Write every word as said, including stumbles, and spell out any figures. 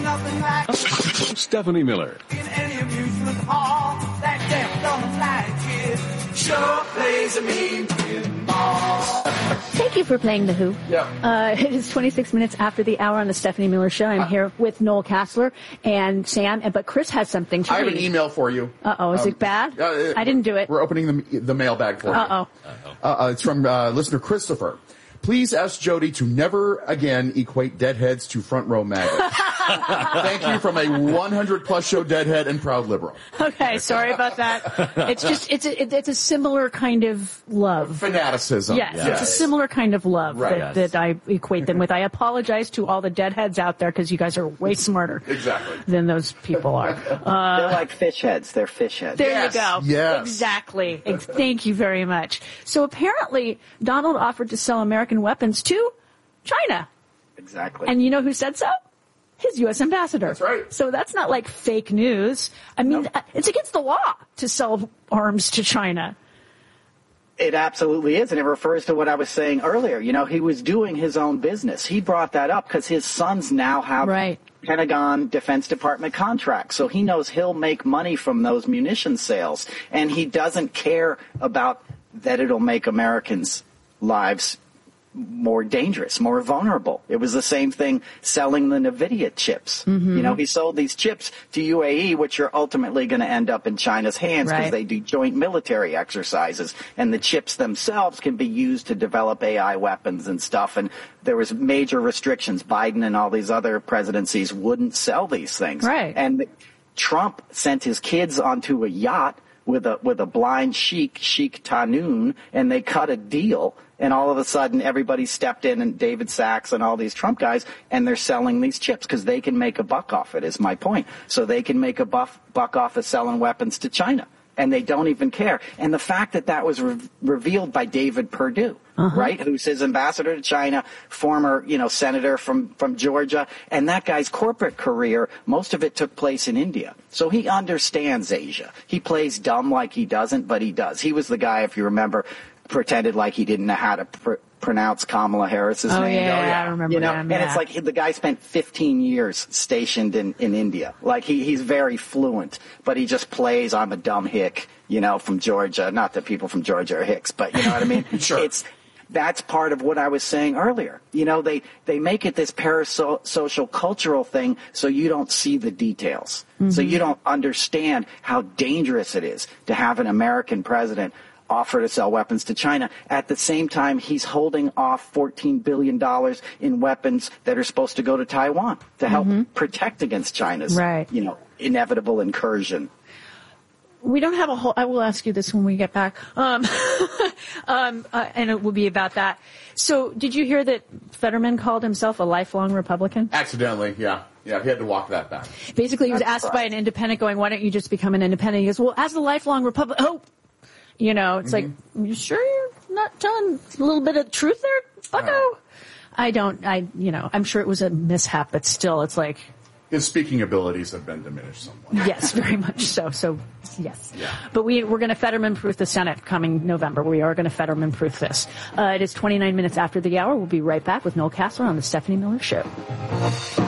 nothing like Stephanie Miller. in any amusement hall. That deaf, dumb, blind kid sure plays a mean pinball. Thank you for playing The Who. Yeah. Uh, it is twenty-six minutes after the hour on the Stephanie Miller Show. I'm here with Noel Castler and Sam, and but Chris has something to I have read. an email for you. Uh-oh, is Um, it bad? Uh, I didn't do it. We're opening the, the mailbag for Uh-oh. you. Uh-oh. Uh, it's from uh, listener Christopher. Please ask Jody to never again equate deadheads to front row maggots. Thank you from a one hundred plus show deadhead and proud liberal. Okay, sorry about that. It's just, it's a, it's a similar kind of love. Fanaticism. Yes, it's a similar kind of love Right. that, Yes. that I equate them with. I apologize to all the deadheads out there because you guys are way smarter Exactly. than those people are. Uh, They're like fish heads. They're fish heads. There Yes, you go. yes. Exactly. Ex- Thank you very much. So apparently, Donald offered to sell American weapons to China. Exactly. And you know who said so? His U S ambassador. That's right. So that's not like fake news. I mean, Nope. uh, it's against the law to sell arms to China. It absolutely is, and it refers to what I was saying earlier. You know, he was doing his own business. He brought that up because his sons now have Right. Pentagon Defense Department contracts, so he knows he'll make money from those munition sales, and he doesn't care about that it'll make Americans' lives more dangerous, more vulnerable. It was the same thing selling the NVIDIA chips. Mm-hmm. You know, he sold these chips to U A E, which are ultimately going to end up in China's hands because Right. they do joint military exercises, and the chips themselves can be used to develop A I weapons and stuff. And there was major restrictions. Biden and all these other presidencies wouldn't sell these things. Right. And Trump sent his kids onto a yacht with a with a blind sheik, Sheikh Tanoon, and they cut a deal. And all of a sudden, everybody stepped in, and David Sachs and all these Trump guys, and they're selling these chips because they can make a buck off it, is my point. So they can make a buff, buck off of selling weapons to China, and they don't even care. And the fact that that was re- revealed by David Perdue, Uh-huh. right, who's his ambassador to China, former, you know, senator from, from Georgia, and that guy's corporate career, most of it took place in India. So he understands Asia. He plays dumb like he doesn't, but he does. He was the guy, if you remember, pretended like he didn't know how to pr- pronounce Kamala Harris's Oh, name. yeah, I remember You know, him, and it's yeah. like he, the guy spent fifteen years stationed in, in India. Like he, he's very fluent, but he just plays, I'm a dumb hick, you know, from Georgia. Not that people from Georgia are hicks, but you know what I mean? Sure. It's, that's part of what I was saying earlier. You know, they, they make it this parasocial cultural thing so you don't see the details. Mm-hmm. So you don't understand how dangerous it is to have an American president offer to sell weapons to China. At the same time, he's holding off fourteen billion dollars in weapons that are supposed to go to Taiwan to help Mm-hmm. protect against China's, Right. you know, inevitable incursion. We don't have a whole, I will ask you this when we get back. Um, um, uh, and it will be about that. So did you hear that Fetterman called himself a lifelong Republican? Accidentally, yeah. Yeah, he had to walk that back. Basically, he was That's asked right. by an independent going, why don't you just become an independent? He goes, well, as a lifelong Republican, oh, you know, it's Mm-hmm. like, you sure you're not telling a little bit of truth there, bucko? Oh. I don't, I, you know, I'm sure it was a mishap, but still, it's like, His speaking abilities have been diminished somewhat. yes, very much so. So, yes. Yeah. But we, we're going to Fetterman-proof the Senate coming November. We are going to Fetterman-proof this. Uh, it is twenty-nine minutes after the hour. We'll be right back with Noel Castler on the Stephanie Miller Show.